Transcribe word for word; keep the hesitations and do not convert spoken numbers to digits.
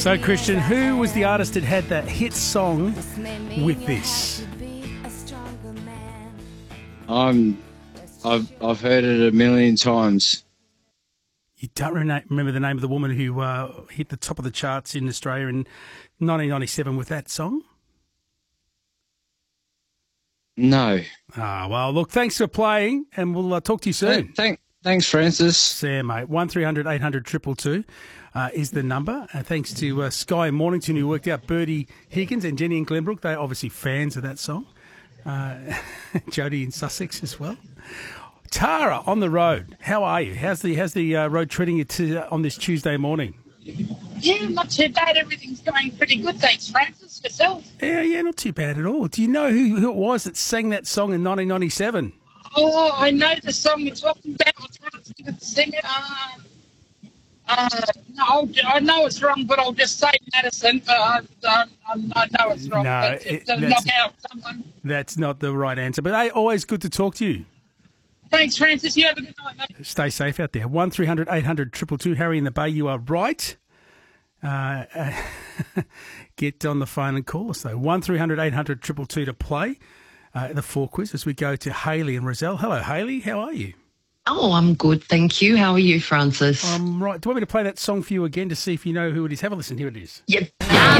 So, Christian, who was the artist that had that hit song with this? I'm, I've I've heard it a million times. You don't remember the name of the woman who uh, hit the top of the charts in Australia in nineteen ninety-seven with that song? No. Ah, well, look, thanks for playing, and we'll uh, talk to you soon. Thank, thank, thanks, Francis. See you, mate. one three hundred eight hundred two two two uh, is the number. Uh, thanks to uh, Sky Mornington, who worked out Bertie Higgins and Jenny in Glenbrook. They're obviously fans of that song. Uh, Jody in Sussex as well. Tara on the road. How are you? How's the how's the uh, road treating you to, on this Tuesday morning? Yeah, not too bad. Everything's going pretty good, thanks, Francis. Yourself? Yeah, yeah, not too bad at all. Do you know who, who it was that sang that song in nineteen ninety-seven? Oh, I know the song you're talking about. I'll try to think of the singer. Uh, uh, no, I'll, I know it's wrong, but I'll just say Madison. Uh, I, I know it's wrong. No, but it, to that's, knock out someone. That's not the right answer. But hey, always good to talk to you. Thanks, Francis. You have a good night, mate. Stay safe out there. one three hundred eight hundred two two two. Harry in the Bay, you are right. Uh, uh, get on the phone and call us, though. one three hundred eight hundred two two two to play uh, the four quiz as we go to Hayley and Rozelle. Hello, Hayley. How are you? Oh, I'm good, thank you. How are you, Francis? I'm right. Do you want me to play that song for you again to see if you know who it is? Have a listen. Here it is. Yep.